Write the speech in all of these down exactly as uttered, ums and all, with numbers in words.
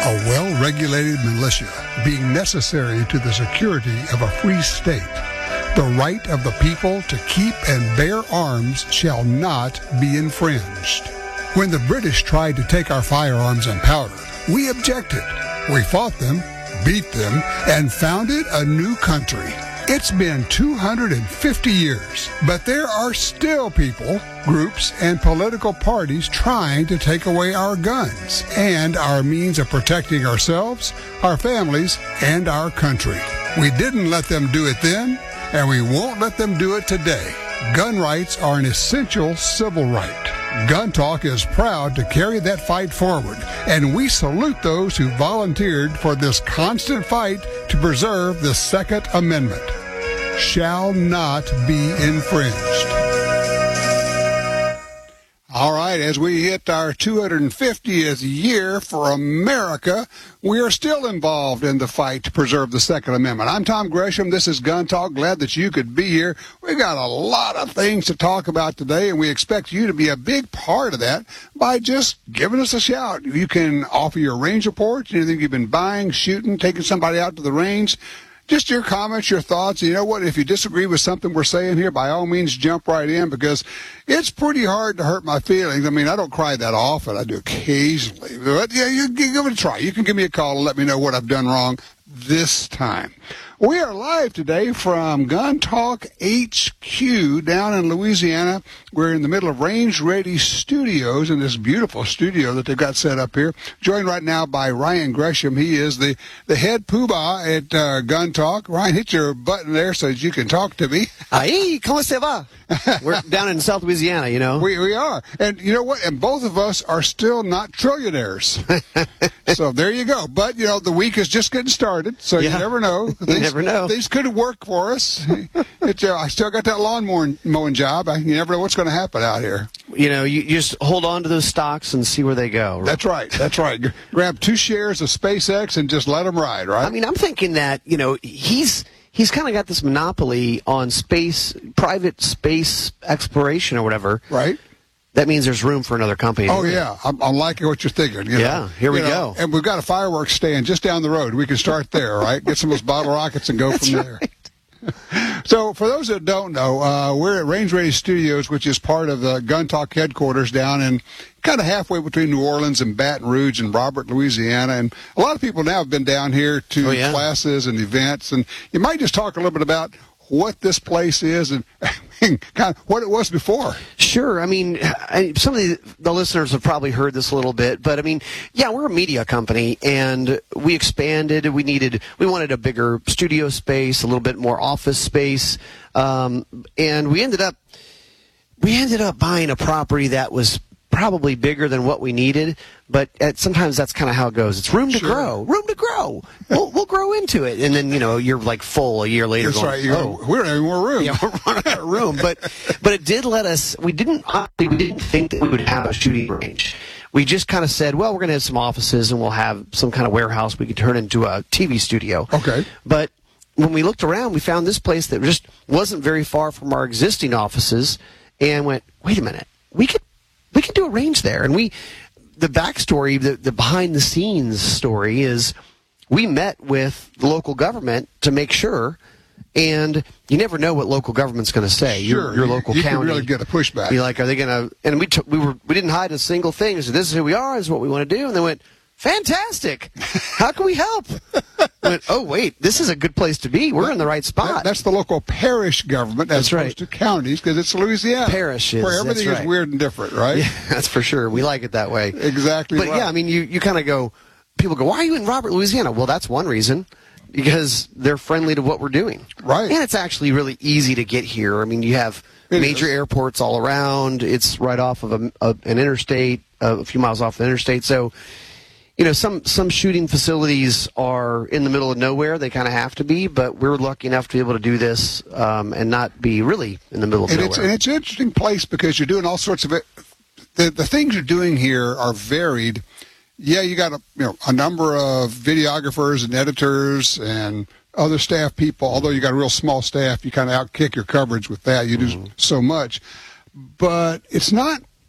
a well-regulated militia being necessary to the security of a free state, the right of the people to keep and bear arms shall not be infringed. When the British tried to take our firearms and powder, we objected. We fought them, beat them, and founded a new country. It's been two hundred fifty years, but there are still people, groups, and political parties trying to take away our guns and our means of protecting ourselves, our families, and our country. We didn't let them do it then, and we won't let them do it today. Gun rights are an essential civil right. Gun Talk is proud to carry that fight forward, and we salute those who volunteered for this constant fight to preserve the Second Amendment. Shall not be infringed. All right, as we hit our two hundred fiftieth year for America, we are still involved in the fight to preserve the Second Amendment. I'm Tom Gresham. This is Gun Talk. Glad that you could be here. We've got a lot of things to talk about today, and we expect you to be a big part of that by just giving us a shout. You can offer your range reports, anything you've been buying, shooting, taking somebody out to the range. Just your comments, your thoughts. You know what? If you disagree with something we're saying here, by all means, jump right in, because it's pretty hard to hurt my feelings. I mean, I don't cry that often. I do occasionally. But, yeah, you, you give it a try. You can give me a call and let me know what I've done wrong this time. We are live today from Gun Talk H Q down in Louisiana. We're in the middle of Range Ready Studios in this beautiful studio that they've got set up here. Joined right now by Ryan Gresham. He is the, the head poobah at uh, Gun Talk. Ryan, hit your button there so that you can talk to me. Hey, ¿cómo se va? We're down in South Louisiana, you know. We we are. And you know what? And both of us are still not trillionaires. So there you go. But, you know, the week is just getting started, so yeah. You never know. You never know. These could work for us. It, uh, I still got that lawn mowing, mowing job. I, you never know what's going to happen out here. You know, you, you just hold on to those stocks and see where they go. Right? That's right. That's right. Grab two shares of SpaceX and just let them ride, right? I mean, I'm thinking that, you know, he's... He's kind of got this monopoly on space, private space exploration or whatever. Right. That means there's room for another company. Oh, yeah. I'm, I'm liking what you're thinking. You yeah, know? here we you know, go. And we've got a fireworks stand just down the road. We can start there, right? Get some of those bottle rockets and go That's from there. Right. So, for those that don't know, uh, we're at Range Ready Studios, which is part of the Gun Talk headquarters down in kind of halfway between New Orleans and Baton Rouge and Robert, Louisiana. And a lot of people now have been down here to oh, yeah. classes and events. And you might just talk a little bit about what this place is and kind of what it was before. Sure. I mean, I, some of the, the listeners have probably heard this a little bit, but I mean, yeah, we're a media company, and we expanded. We needed, we wanted a bigger studio space, a little bit more office space, um, and we ended up, we ended up buying a property that was probably bigger than what we needed, but at, sometimes that's kind of how it goes. It's room to sure. grow, room to grow. We'll, we'll grow into it, and then you know you're like full a year later. That's going, right. You're oh, gonna, we don't have any more room. Yeah, we're running out of room, but but it did let us. We didn't honestly, we didn't think that we would have a shooting range. We just kind of said, well, we're going to have some offices, and we'll have some kind of warehouse we could turn into a T V studio. Okay, but when we looked around, we found this place that just wasn't very far from our existing offices, and went, wait a minute, we could. We can do a range there. And we, the backstory, the, the behind-the-scenes story is we met with the local government to make sure, and you never know what local government's going to say. Sure. Your, your local you, you county. You can really get a pushback. You're like, are they going to, and we, t- we, were, we didn't hide a single thing. We said, this is who we are, this is what we want to do. And they went, fantastic. How can we help? I went, oh, wait, this is a good place to be. We're in the right spot. That, that's the local parish government as that's right. opposed to counties, because it's Louisiana. Parishes. Where everything right. is weird and different, right? Yeah, that's for sure. We like it that way. Exactly But right. yeah, I mean, you, you kind of go, people go, why are you in Robert, Louisiana? Well, that's one reason. Because they're friendly to what we're doing. Right. And it's actually really easy to get here. I mean, you have it major is. airports all around. It's right off of a, a, an interstate, a few miles off the interstate. So, you know, some, some shooting facilities are in the middle of nowhere. They kind of have to be, but we're lucky enough to be able to do this um, and not be really in the middle of and nowhere. It's, and it's an interesting place because you're doing all sorts of it. The, the things you're doing here are varied. Yeah, you got a, you know, a number of videographers and editors and other staff people. Although you got a real small staff, you kind of outkick your coverage with that. You do mm-hmm. so much. But it's not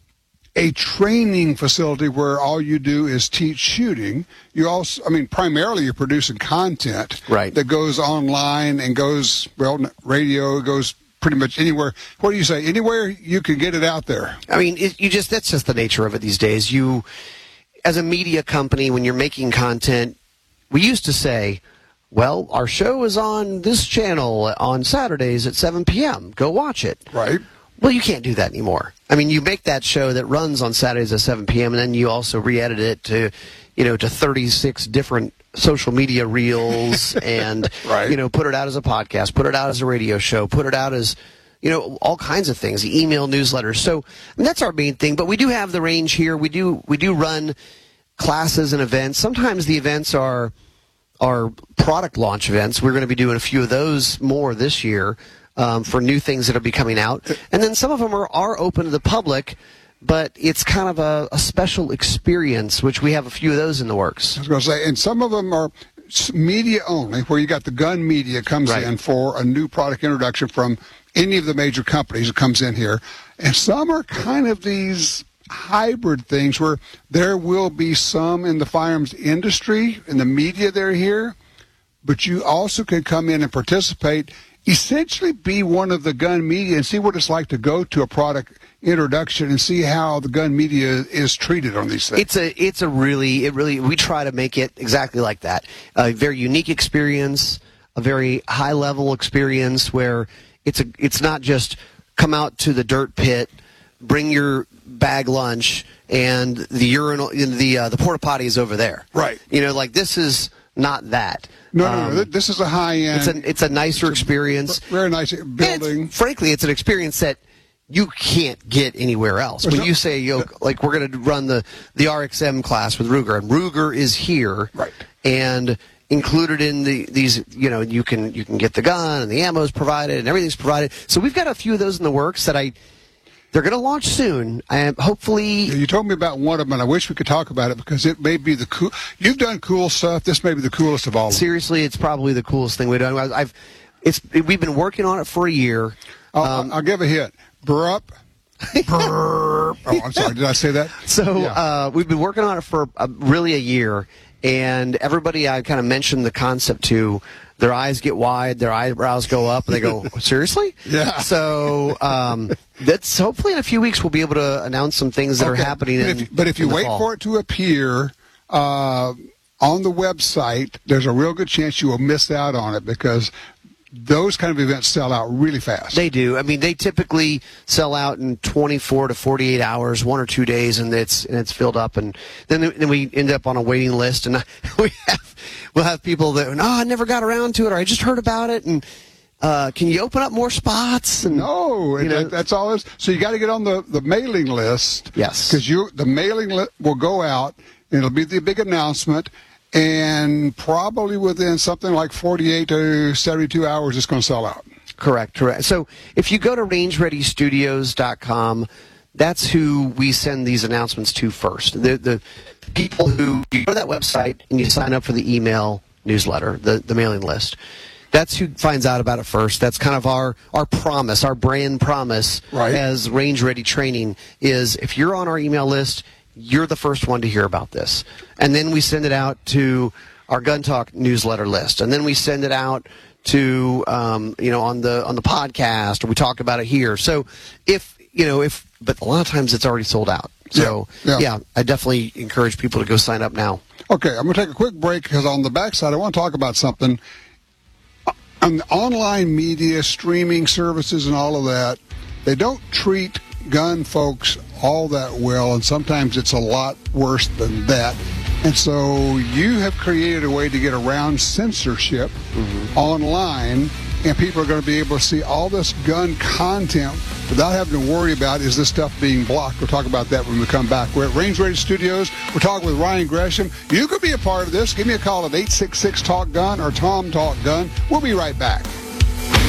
a training facility where all you do is teach shooting. You also, I mean, primarily you're producing content right. that goes online and goes, well, radio, goes pretty much anywhere. What do you say? Anywhere you can get it out there. I mean, it, you just, that's just the nature of it these days. You, as a media company, when you're making content, we used to say, well, our show is on this channel on Saturdays at seven p.m. Go watch it. Right. Well, you can't do that anymore. I mean, you make that show that runs on Saturdays at seven p.m. and then you also re-edit it to, you know, to thirty-six different social media reels and, right. you know, put it out as a podcast, put it out as a radio show, put it out as, you know, all kinds of things, email newsletters. So I mean, that's our main thing. But we do have the range here. We do we do run classes and events. Sometimes the events are are product launch events. We're going to be doing a few of those more this year. Um, for new things that will be coming out. And then some of them are, are open to the public, but it's kind of a, a special experience, which we have a few of those in the works. I was going to say, and some of them are media only, where you got the gun media comes right. in for a new product introduction from any of the major companies that comes in here. And some are kind of these hybrid things where there will be some in the firearms industry, in the media that are here, but you also can come in and participate, essentially be one of the gun media and see what it's like to go to a product introduction and see how the gun media is treated on these things. It's a, it's a really, it really, we try to make it exactly like that. A very unique experience, a very high level experience where it's a, it's not just come out to the dirt pit, bring your bag lunch, and the urinal, the uh, the porta potty is over there. Right. You know, like this is not that. No, no, um, no. This is a high-end. It's a, it's a nicer it's a experience. Very nice building. It's, frankly, it's an experience that you can't get anywhere else. There's when no, you say, yo, like, we're going to run the, the R X M class with Ruger, and Ruger is here. Right. And included in the these, you know, you can you can get the gun, and the ammo is provided, and everything's provided. So we've got a few of those in the works that I... They're going to launch soon, and hopefully... Yeah, you told me about one of them, and I wish we could talk about it because it may be the cool... You've done cool stuff. This may be the coolest of all of them. Seriously, it's probably the coolest thing we've done. I've, it's, we've been working on it for a year. I'll, Um, I'll give a hint. Burp. Burp. Oh, I'm sorry. Did I say that? So Yeah. uh, we've been working on it for uh, really a year, and everybody I kind of mentioned the concept to, their eyes get wide, their eyebrows go up, and they go, seriously? Yeah. So um, that's hopefully in a few weeks we'll be able to announce some things that Okay. are happening. But in, if, but if you in the wait fall. for it to appear uh, on the website, there's a real good chance you will miss out on it because those kind of events sell out really fast. They do. I mean, they typically sell out in twenty-four to forty-eight hours, one or two days, and it's and it's filled up. And then then we end up on a waiting list, and we have we'll have people that, no, I never got around to it, or I just heard about it, and uh, can you open up more spots? And, No, you know, that, that's all. It is. So you got to get on the, the mailing list. Yes. Because you the mailing list will go out, and it'll be the big announcement. And probably within something like forty-eight to seventy-two hours, it's going to sell out. Correct, correct. So if you go to range ready studios dot com, that's who we send these announcements to first. The the people who, you go to that website and you sign up for the email newsletter, the, the mailing list. That's who finds out about it first. That's kind of our, our promise, our brand promise Right. as Range Ready Training is if you're on our email list, you're the first one to hear about this. And then we send it out to our Gun Talk newsletter list. And then we send it out to, um, you know, on the on the podcast, or we talk about it here. So if, you know, if, but a lot of times it's already sold out. So, Yeah, yeah, yeah. I definitely encourage people to go sign up now. Okay, I'm going to take a quick break because on the backside, I want to talk about something. On the online media, streaming services, and all of that, they don't treat gun folks all that well, and sometimes it's a lot worse than that. And so you have created a way to get around censorship mm-hmm. online, and people are going to be able to see all this gun content without having to worry about, is this stuff being blocked? We'll talk about that when we come back. We're at Range Ready Studios. We're talking with Ryan Gresham. You could be a part of this. Give me a call at eight six six, talk gun or Tom Talk Gun. We'll be right back.